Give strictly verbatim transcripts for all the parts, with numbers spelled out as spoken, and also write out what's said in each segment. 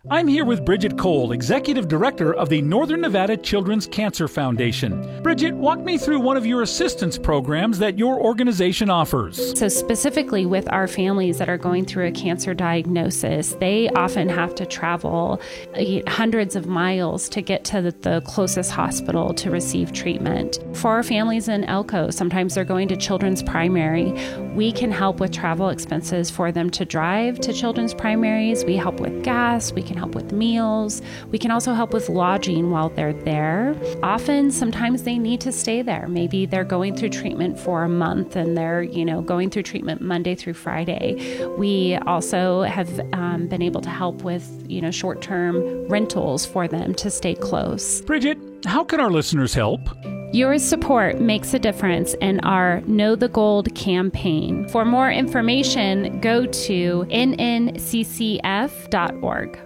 I'm here with Bridget Cole, Executive Director of the Northern Nevada Children's Cancer Foundation. Bridget, walk me through one of your assistance programs that your organization offers. So specifically with our families that are going through a cancer diagnosis, they often have to travel hundreds of miles to get to the, the closest hospital to receive treatment. For our families in Elko, sometimes they're going to Children's Primary. We can help with travel expenses for them to drive to Children's Primaries. We help with gas. We can help with meals. We can also help with lodging while they're there. Often, sometimes they need to stay there. Maybe they're going through treatment for a month and they're, you know, going through treatment Monday through Friday. We also have um, been able to help with, you know, short-term rentals for them to stay close. Bridget, how can our listeners help? Your support makes a difference in our Know the Gold campaign. For more information, go to N N C C F dot org.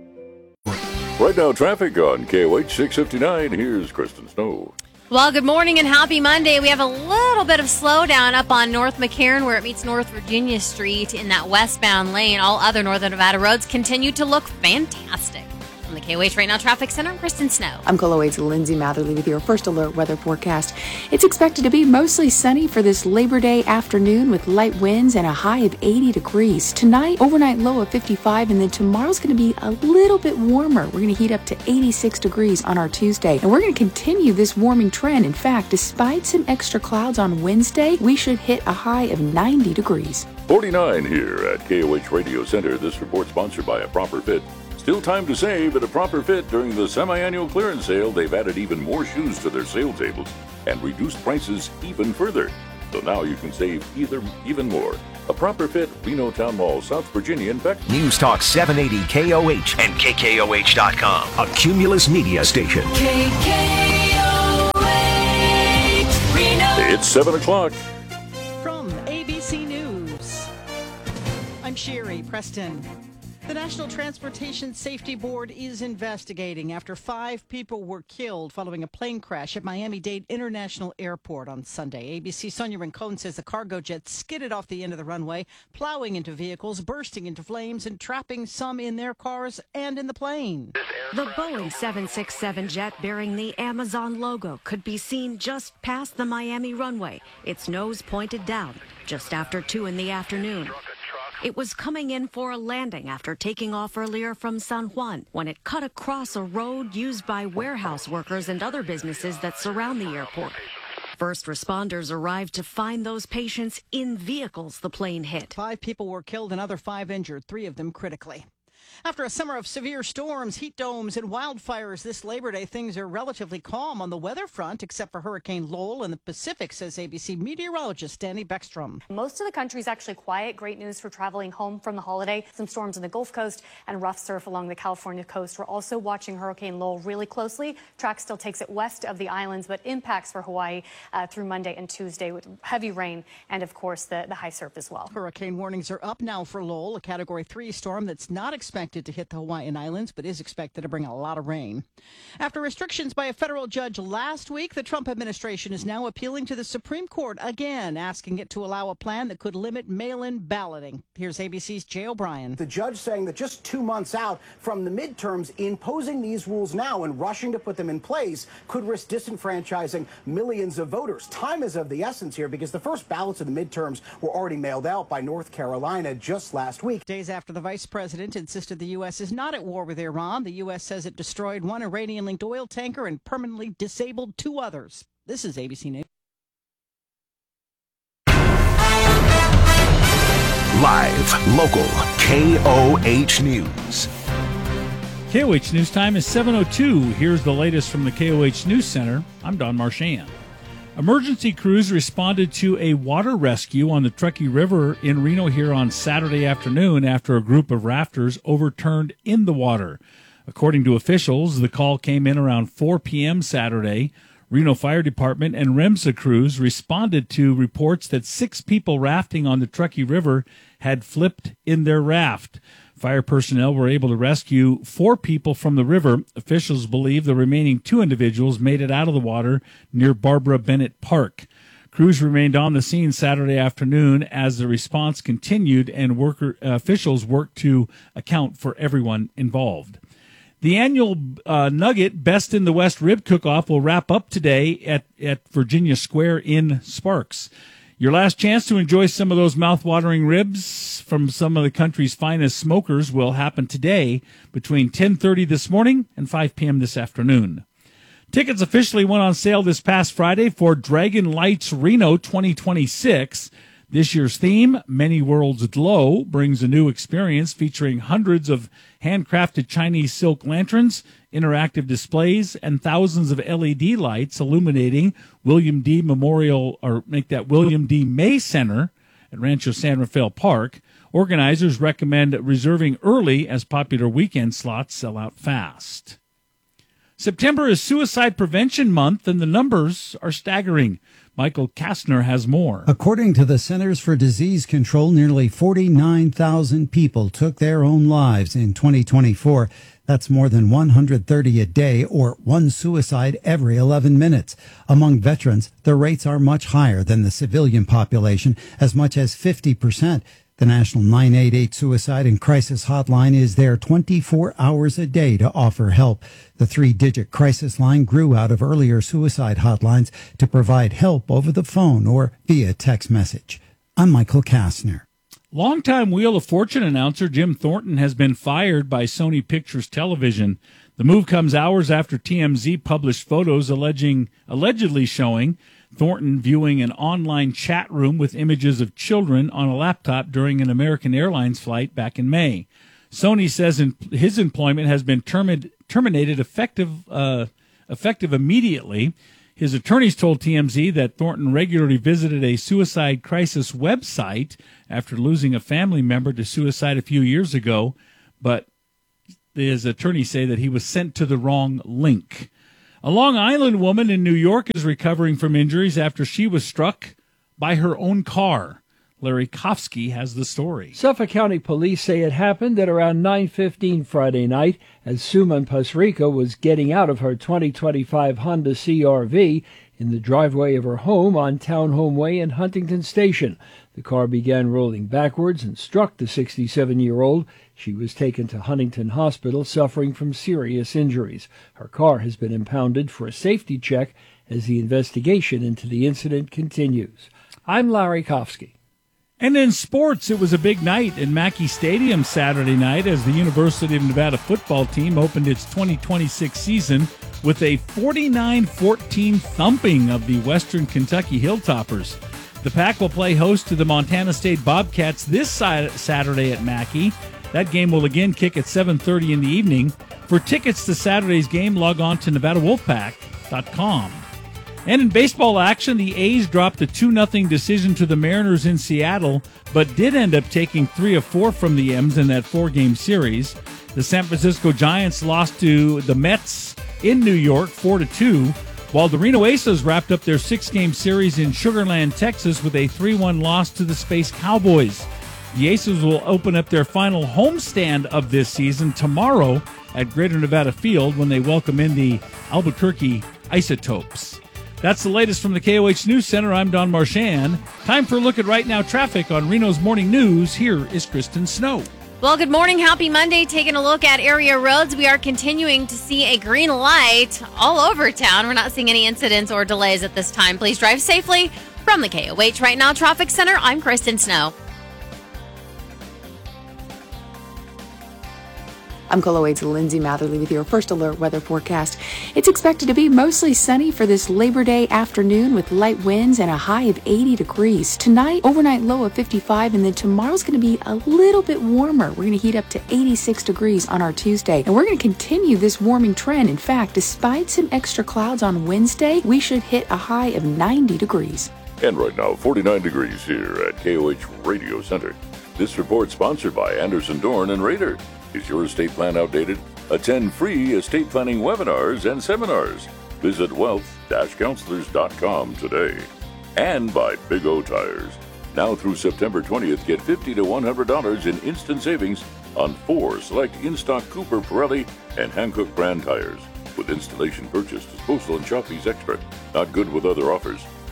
Right now, traffic on K O H six fifty-nine. Here's Kristen Snow. Well, good morning and happy Monday. We have a little bit of slowdown up on North McCarran where it meets North Virginia Street in that westbound lane. All other Northern Nevada roads continue to look fantastic. From the K O H Right Now Traffic Center, I'm Kristen Snow. I'm K O H's Lindsay Matherly with your first alert weather forecast. It's expected to be mostly sunny for this Labor Day afternoon with light winds and a high of eighty degrees. Tonight, overnight low of fifty-five, and then tomorrow's going to be a little bit warmer. We're going to heat up to eighty-six degrees on our Tuesday, and we're going to continue this warming trend. In fact, despite some extra clouds on Wednesday, we should hit a high of ninety degrees. forty-nine here at K O H Radio Center. This report sponsored by A Proper Fit. Still time to save at A Proper Fit during the semi-annual clearance sale. They've added even more shoes to their sale tables and reduced prices even further. So now you can save either even more. A Proper Fit, Reno Town Mall, South Virginia, and Beck. News Talk seven eighty K O H and K K O H dot com, a Cumulus media station. K K O H, Reno. It's seven o'clock. From A B C News, I'm Sherry Preston. The National Transportation Safety Board is investigating after five people were killed following a plane crash at Miami-Dade International Airport on Sunday. A B C's Sonia Rincon says the cargo jet skidded off the end of the runway, plowing into vehicles, bursting into flames, and trapping some in their cars and in the plane. The Boeing seven sixty-seven jet bearing the Amazon logo could be seen just past the Miami runway, its nose pointed down, just after two in the afternoon. It was coming in for a landing after taking off earlier from San Juan when it cut across a road used by warehouse workers and other businesses that surround the airport. First responders arrived to find those patients in vehicles the plane hit. Five people were killed, another five injured, three of them critically. After a summer of severe storms, heat domes, and wildfires this Labor Day, things are relatively calm on the weather front, except for Hurricane Lowell in the Pacific, says A B C meteorologist Danny Beckstrom. Most of the country is actually quiet. Great news for traveling home from the holiday. Some storms in the Gulf Coast and rough surf along the California coast. We're also watching Hurricane Lowell really closely. Track still takes it west of the islands, but impacts for Hawaii uh, through Monday and Tuesday with heavy rain and, of course, the, the high surf as well. Hurricane warnings are up now for Lowell, a Category three storm that's not expected to hit the Hawaiian Islands, but is expected to bring a lot of rain. After restrictions by a federal judge last week, the Trump administration is now appealing to the Supreme Court again, asking it to allow a plan that could limit mail-in balloting. Here's A B C's Jay O'Brien. The judge saying that just two months out from the midterms, imposing these rules now and rushing to put them in place could risk disenfranchising millions of voters. Time is of the essence here because the first ballots of the midterms were already mailed out by North Carolina just last week. Days after the vice president insisted the U S is not at war with Iran, the U S says it destroyed one Iranian-linked oil tanker and permanently disabled two others. This is A B C News. Live, local, K O H News. K O H News time is seven oh two. Here's the latest from the K O H News Center. I'm Don Marchand. Emergency crews responded to a water rescue on the Truckee River in Reno here on Saturday afternoon after a group of rafters overturned in the water. According to officials, the call came in around four p.m. Saturday. Reno Fire Department and REMSA crews responded to reports that six people rafting on the Truckee River had flipped in their raft. Fire personnel were able to rescue four people from the river. Officials believe the remaining two individuals made it out of the water near Barbara Bennett Park. Crews remained on the scene Saturday afternoon as the response continued and worker uh, officials worked to account for everyone involved. The annual uh, Nugget Best in the West Rib Cook-Off will wrap up today at, at Virginia Square in Sparks. Your last chance to enjoy some of those mouth-watering ribs from some of the country's finest smokers will happen today between ten thirty this morning and five p.m. this afternoon. Tickets officially went on sale this past Friday for Dragon Lights Reno twenty twenty-six. This year's theme, Many Worlds Glow, brings a new experience featuring hundreds of handcrafted Chinese silk lanterns, interactive displays, and thousands of L E D lights illuminating William D. Memorial, or make that William D. May Center at Rancho San Rafael Park. Organizers recommend reserving early as popular weekend slots sell out fast. September is Suicide Prevention Month, and the numbers are staggering. Michael Kastner has more. According to the Centers for Disease Control, nearly forty-nine thousand people took their own lives in twenty twenty-four. That's more than one hundred thirty a day, or one suicide every eleven minutes. Among veterans, the rates are much higher than the civilian population, as much as fifty percent. The National nine eight eight Suicide and Crisis Hotline is there twenty-four hours a day to offer help. The three-digit crisis line grew out of earlier suicide hotlines to provide help over the phone or via text message. I'm Michael Kastner. Longtime Wheel of Fortune announcer Jim Thornton has been fired by Sony Pictures Television. The move comes hours after T M Z published photos alleging, allegedly showing Thornton viewing an online chat room with images of children on a laptop during an American Airlines flight back in May. Sony says in, his employment has been termi- terminated effective uh, effective immediately. His attorneys told T M Z that Thornton regularly visited a suicide crisis website after losing a family member to suicide a few years ago, but his attorneys say that he was sent to the wrong link. A Long Island woman in New York is recovering from injuries after she was struck by her own car. Larry Kofsky has the story. Suffolk County Police say it happened at around nine fifteen Friday night as Suman Pasrica was getting out of her twenty twenty-five Honda C R V in the driveway of her home on Townhome Way in Huntington Station. The car began rolling backwards and struck the sixty-seven-year-old. She was taken to Huntington Hospital suffering from serious injuries. Her car has been impounded for a safety check as the investigation into the incident continues. I'm Larry Kofsky. And in sports, it was a big night in Mackey Stadium Saturday night as the University of Nevada football team opened its twenty twenty-six season with a forty-nine fourteen thumping of the Western Kentucky Hilltoppers. The Pack will play host to the Montana State Bobcats this Saturday at Mackey. That game will again kick at seven thirty in the evening. For tickets to Saturday's game, log on to Nevada Wolfpack dot com. And in baseball action, the A's dropped a two nothing decision to the Mariners in Seattle, but did end up taking three of four from the M's in that four-game series. The San Francisco Giants lost to the Mets in New York four to two, while the Reno Aces wrapped up their six-game series in Sugar Land, Texas with a three one loss to the Space Cowboys. The Aces will open up their final homestand of this season tomorrow at Greater Nevada Field when they welcome in the Albuquerque Isotopes. That's the latest from the K O H News Center. I'm Don Marchand. Time for a look at Right Now traffic on Reno's Morning News. Here is Kristen Snow. Well, good morning. Happy Monday. Taking a look at area roads. We are continuing to see a green light all over town. We're not seeing any incidents or delays at this time. Please drive safely. From the K O H Right Now Traffic Center, I'm Kristen Snow. I'm KOLO eight's Lindsay Matherly with your first alert weather forecast. It's expected to be mostly sunny for this Labor Day afternoon with light winds and a high of eighty degrees. Tonight, overnight low of fifty-five, and then tomorrow's going to be a little bit warmer. We're going to heat up to eighty-six degrees on our Tuesday, and we're going to continue this warming trend. In fact, despite some extra clouds on Wednesday, we should hit a high of ninety degrees. And right now, forty-nine degrees here at K O H Radio Center. This report sponsored by Anderson, Dorn and Rader. Is your estate plan outdated? Attend free estate planning webinars and seminars. Visit wealth dash counselors dot com today. And by Big O Tires. Now through September twentieth, get fifty to one hundred dollars in instant savings on four select in-stock Cooper, Pirelli, and Hankook brand tires. With installation, purchase, disposal, and shop fees extra. Not good with other offers.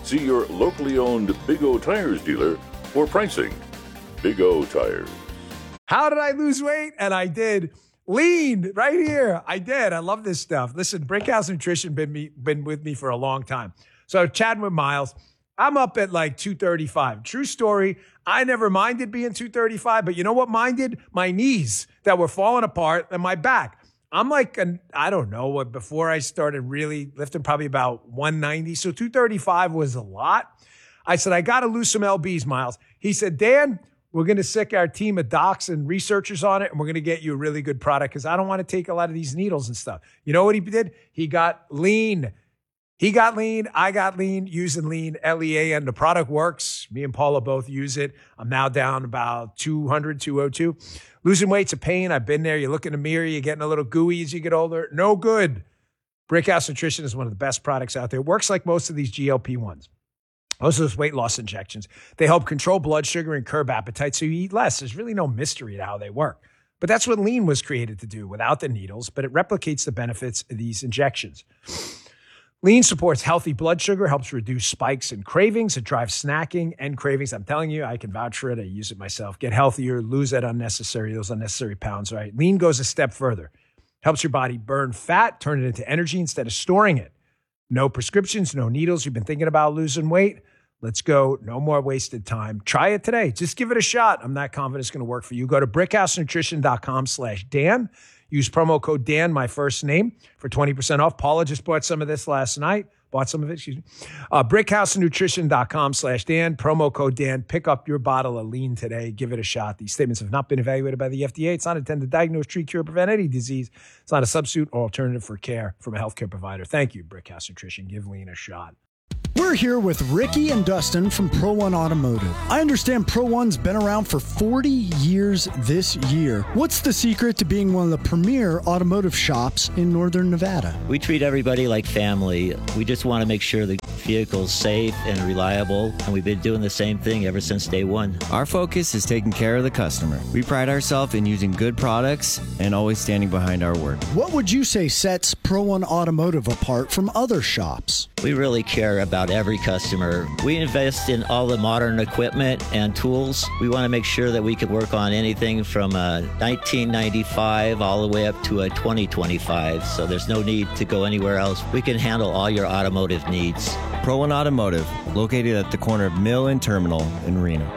See your locally owned Big O Tires dealer for pricing. Big O Tires. How did I lose weight? And I did. Lean right here. I did. I love this stuff. Listen, Brickhouse Nutrition been me been with me for a long time. So chatting with Miles, I'm up at like two thirty-five. True story. I never minded being two thirty-five, but you know what minded? My knees that were falling apart and my back. I'm like, an, I don't know, what before I started really lifting, probably about one ninety. So two thirty-five was a lot. I said, I got to lose some L Bs, Miles. He said, Dan, we're going to sick our team of docs and researchers on it, and we're going to get you a really good product because I don't want to take a lot of these needles and stuff. You know what he did? He got lean. He got lean. I got lean using lean, L E A, and the product works. Me and Paula both use it. I'm now down about two hundred, two oh two. Losing weight's a pain. I've been there. You look in the mirror, you're getting a little gooey as you get older. No good. Brickhouse Nutrition is one of the best products out there. It works like most of these G L P ones. Most of those weight loss injections. They help control blood sugar and curb appetite so you eat less. There's really no mystery to how they work. But that's what lean was created to do without the needles, but it replicates the benefits of these injections. Lean supports healthy blood sugar, helps reduce spikes and cravings. It drives snacking and cravings. I'm telling you, I can vouch for it. I use it myself. Get healthier, lose that unnecessary, those unnecessary pounds, right? Lean goes a step further. Helps your body burn fat, turn it into energy instead of storing it. No prescriptions, no needles. You've been thinking about losing weight? Let's go. No more wasted time. Try it today. Just give it a shot. I'm not confident it's going to work for you. Go to brickhousenutrition.com slash Dan. Use promo code Dan, my first name, for twenty percent off. Paula just bought some of this last night. Bought some of it, excuse me. Uh, brickhousenutrition.com slash Dan. Promo code Dan. Pick up your bottle of lean today. Give it a shot. These statements have not been evaluated by the F D A. It's not intended to diagnose, treat, cure, prevent any disease. It's not a substitute or alternative for care from a healthcare provider. Thank you, Brickhouse Nutrition. Give lean a shot. We're here with Ricky and Dustin from Pro One Automotive. I understand Pro One's been around for forty years this year. What's the secret to being one of the premier automotive shops in Northern Nevada? We treat everybody like family. We just want to make sure the vehicle's safe and reliable, and we've been doing the same thing ever since day one. Our focus is taking care of the customer. We pride ourselves in using good products and always standing behind our work. What would you say sets Pro One Automotive apart from other shops? We really care about every customer. We invest in all the modern equipment and tools. We want to make sure that we can work on anything from a nineteen ninety-five all the way up to a twenty twenty-five, so there's no need to go anywhere else. We can handle all your automotive needs. Pro One Automotive, located at the corner of Mill and Terminal in Reno.